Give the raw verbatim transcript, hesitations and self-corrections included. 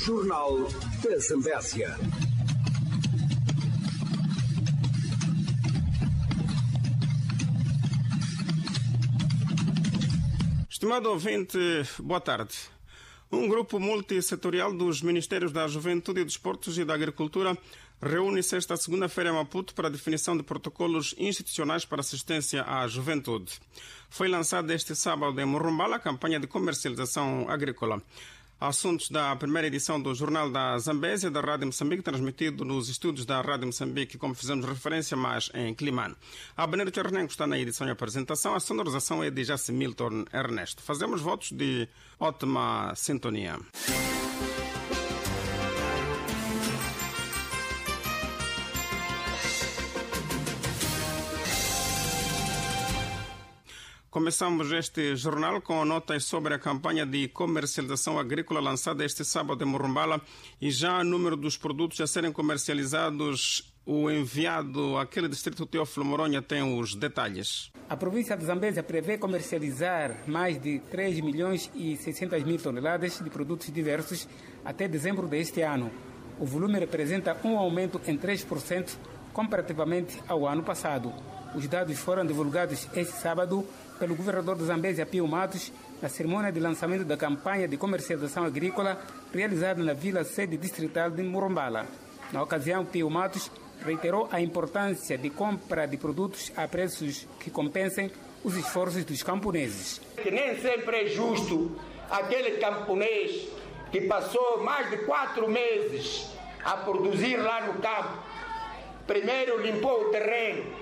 Jornal da Zambésia. Estimado ouvinte, boa tarde. Um grupo multissetorial dos Ministérios da Juventude e Desportos e da Agricultura reúne-se esta segunda-feira em Maputo para a definição de protocolos institucionais para assistência à juventude. Foi lançada este sábado em Morumbala a campanha de comercialização agrícola. Assuntos da primeira edição do Jornal da Zambésia, da Rádio Moçambique, transmitido nos estúdios da Rádio Moçambique, como fizemos referência, mas em Climane. A Benedito Ernengo está na edição e apresentação. A sonorização é de Jaci Milton Ernesto. Fazemos votos de ótima sintonia. Começamos este jornal com notas sobre a campanha de comercialização agrícola lançada este sábado em Morumbala e já o número dos produtos a serem comercializados. O enviado àquele distrito Teófilo Moronha tem os detalhes. A província de Zambésia prevê comercializar mais de três milhões e seiscentas mil toneladas de produtos diversos até dezembro deste ano. O volume representa um aumento em três por cento comparativamente ao ano passado. Os dados foram divulgados este sábado pelo governador de Zambésia, Pio Matos, na cerimônia de lançamento da campanha de comercialização agrícola realizada na Vila Sede Distrital de Morumbala. Na ocasião, Pio Matos reiterou a importância de compra de produtos a preços que compensem os esforços dos camponeses. Que nem sempre é justo aquele camponês que passou mais de quatro meses a produzir lá no campo. Primeiro limpou o terreno,